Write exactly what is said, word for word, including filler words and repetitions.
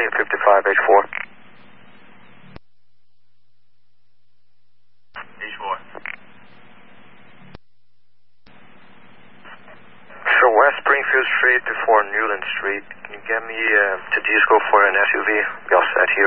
fifteen fifty-five H four. H four. So West Springfield Street before Newland Street. Can you get me uh, to Disco for an S U V? Be all set here.